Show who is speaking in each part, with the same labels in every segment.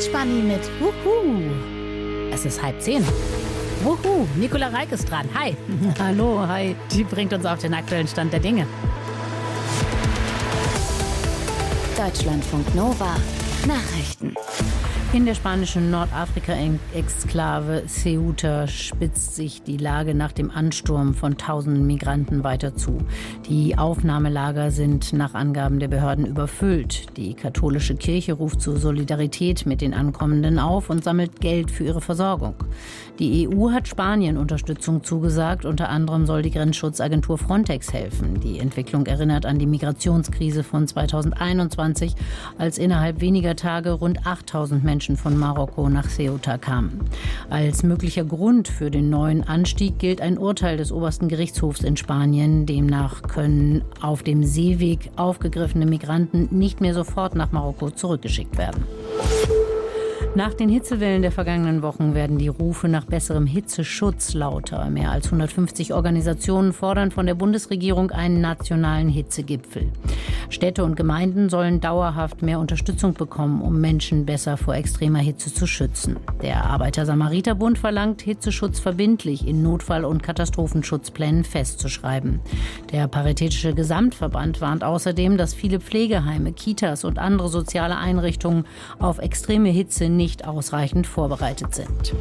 Speaker 1: Quietschbunny mit Wuhu. Es ist 9:30. Wuhu, Nicola Reik ist dran. Hi.
Speaker 2: Hallo, hi.
Speaker 1: Die bringt uns auf den aktuellen Stand der Dinge.
Speaker 3: Deutschlandfunk Nova Nachrichten.
Speaker 2: In der spanischen Nordafrika-Exklave Ceuta spitzt sich die Lage nach dem Ansturm von tausenden Migranten weiter zu. Die Aufnahmelager sind nach Angaben der Behörden überfüllt. Die katholische Kirche ruft zur Solidarität mit den Ankommenden auf und sammelt Geld für ihre Versorgung. Die EU hat Spanien Unterstützung zugesagt. Unter anderem soll die Grenzschutzagentur Frontex helfen. Die Entwicklung erinnert an die Migrationskrise von 2021, als innerhalb weniger Tage rund 8000 Menschen von Marokko nach Ceuta kamen. Als möglicher Grund für den neuen Anstieg gilt ein Urteil des obersten Gerichtshofs in Spanien. Demnach können auf dem Seeweg aufgegriffene Migranten nicht mehr sofort nach Marokko zurückgeschickt werden. Nach den Hitzewellen der vergangenen Wochen werden die Rufe nach besserem Hitzeschutz lauter. Mehr als 150 Organisationen fordern von der Bundesregierung einen nationalen Hitzegipfel. Städte und Gemeinden sollen dauerhaft mehr Unterstützung bekommen, um Menschen besser vor extremer Hitze zu schützen. Der Arbeiter-Samariter-Bund verlangt, Hitzeschutz verbindlich in Notfall- und Katastrophenschutzplänen festzuschreiben. Der Paritätische Gesamtverband warnt außerdem, dass viele Pflegeheime, Kitas und andere soziale Einrichtungen auf extreme Hitze nicht ausreichend vorbereitet sind.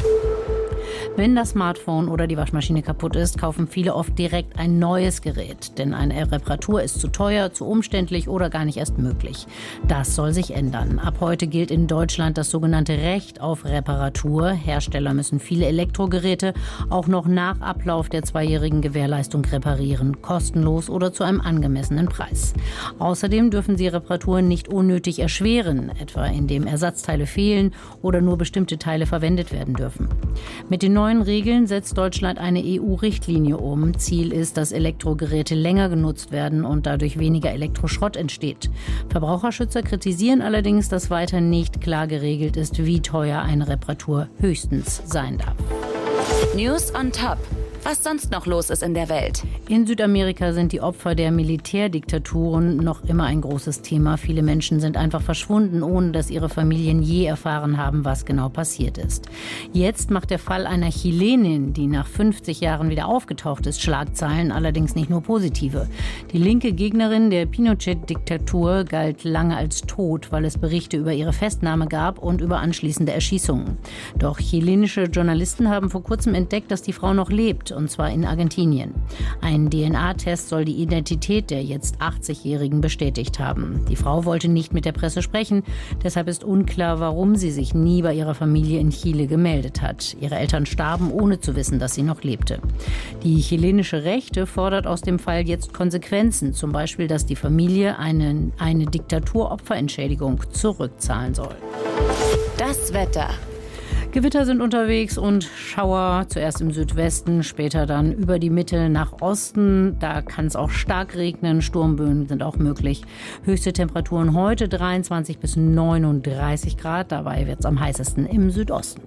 Speaker 2: Wenn das Smartphone oder die Waschmaschine kaputt ist, kaufen viele oft direkt ein neues Gerät. Denn eine Reparatur ist zu teuer, zu umständlich oder gar nicht erst möglich. Das soll sich ändern. Ab heute gilt in Deutschland das sogenannte Recht auf Reparatur. Hersteller müssen viele Elektrogeräte auch noch nach Ablauf der 2-jährigen Gewährleistung reparieren. Kostenlos oder zu einem angemessenen Preis. Außerdem dürfen sie Reparaturen nicht unnötig erschweren, etwa indem Ersatzteile fehlen oder nur bestimmte Teile verwendet werden dürfen. Mit den neuen Regeln setzt Deutschland eine EU-Richtlinie um. Ziel ist, dass Elektrogeräte länger genutzt werden und dadurch weniger Elektroschrott entsteht. Verbraucherschützer kritisieren allerdings, dass weiter nicht klar geregelt ist, wie teuer eine Reparatur höchstens sein darf.
Speaker 3: News on Top. Was sonst noch los ist in der Welt.
Speaker 2: In Südamerika sind die Opfer der Militärdiktaturen noch immer ein großes Thema. Viele Menschen sind einfach verschwunden, ohne dass ihre Familien je erfahren haben, was genau passiert ist. Jetzt macht der Fall einer Chilenin, die nach 50 Jahren wieder aufgetaucht ist, Schlagzeilen, allerdings nicht nur positive. Die linke Gegnerin der Pinochet-Diktatur galt lange als tot, weil es Berichte über ihre Festnahme gab und über anschließende Erschießungen. Doch chilenische Journalisten haben vor kurzem entdeckt, dass die Frau noch lebt. Und zwar in Argentinien. Ein DNA-Test soll die Identität der jetzt 80-Jährigen bestätigt haben. Die Frau wollte nicht mit der Presse sprechen. Deshalb ist unklar, warum sie sich nie bei ihrer Familie in Chile gemeldet hat. Ihre Eltern starben, ohne zu wissen, dass sie noch lebte. Die chilenische Rechte fordert aus dem Fall jetzt Konsequenzen. Zum Beispiel, dass die Familie eine Diktaturopferentschädigung zurückzahlen soll.
Speaker 3: Das Wetter.
Speaker 2: Gewitter sind unterwegs und Schauer, zuerst im Südwesten, später dann über die Mitte nach Osten. Da kann es auch stark regnen, Sturmböen sind auch möglich. Höchste Temperaturen heute 23 bis 39 Grad, dabei wird es am heißesten im Südosten.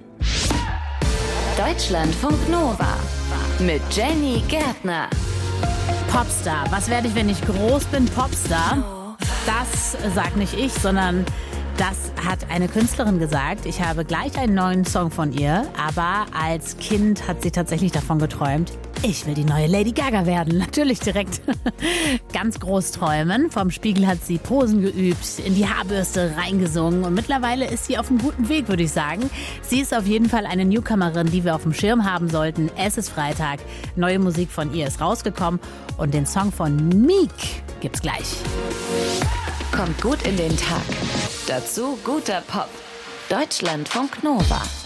Speaker 3: Deutschlandfunk Nova mit Jenny Gärtner.
Speaker 1: Popstar. Was werde ich, wenn ich groß bin? Popstar. Das sagt nicht ich, sondern das hat eine Künstlerin gesagt. Ich habe gleich einen neuen Song von ihr, aber als Kind hat sie tatsächlich davon geträumt, ich will die neue Lady Gaga werden. Natürlich direkt ganz groß träumen. Vom Spiegel hat sie Posen geübt, in die Haarbürste reingesungen und mittlerweile ist sie auf einem guten Weg, würde ich sagen. Sie ist auf jeden Fall eine Newcomerin, die wir auf dem Schirm haben sollten. Es ist Freitag, neue Musik von ihr ist rausgekommen und den Song von Meek gibt's gleich.
Speaker 3: Kommt gut in den Tag. Dazu guter Pop. Deutschlandfunk Nova.